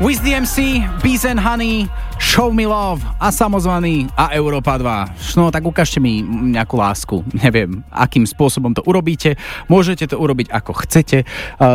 With the MC, Bees and Honey, Show Me Love a samozvaný a Európa 2. No tak ukážte mi nejakú lásku. Neviem, akým spôsobom to urobíte. Môžete to urobiť ako chcete.